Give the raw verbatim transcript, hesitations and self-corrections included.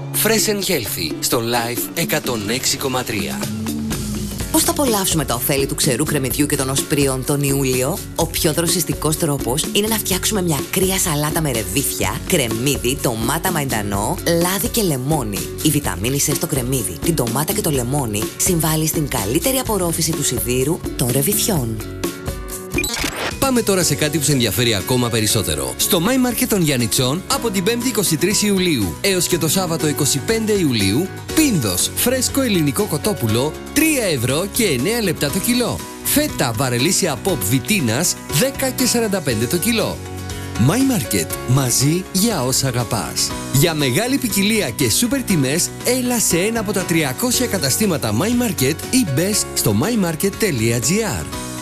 Fresh and Healthy στο Life εκατόν έξι κόμμα τρία. Πώς θα απολαύσουμε τα ωφέλη του ξερού κρεμμυδιού και των οσπρίων τον Ιούλιο? Ο πιο δροσιστικός τρόπος είναι να φτιάξουμε μια κρύα σαλάτα με ρεβίθια, κρεμμύδι, ντομάτα μαϊντανό, λάδι και λεμόνι. Η βιταμίνη C στο κρεμμύδι, την ντομάτα και το λεμόνι συμβάλλει στην καλύτερη απορρόφηση του σιδήρου των ρεβιθιών. Πάμε τώρα σε κάτι που σε ενδιαφέρει ακόμα περισσότερο. Στο My Market των Γιαννιτσών από την πέμπτη εικοστή τρίτη Ιουλίου έως και το Σάββατο εικοστή πέμπτη Ιουλίου, πίνδος φρέσκο ελληνικό κοτόπουλο τρία ευρώ και εννέα λεπτά το κιλό. Φέτα βαρελίσια pop βιτίνας δέκα και σαράντα πέντε το κιλό. My Market, μαζί για όσα αγαπάς. Για μεγάλη ποικιλία και σούπερ τιμές, έλα σε ένα από τα τριακόσια καταστήματα My Market ή μπες στο my market τελεία gr.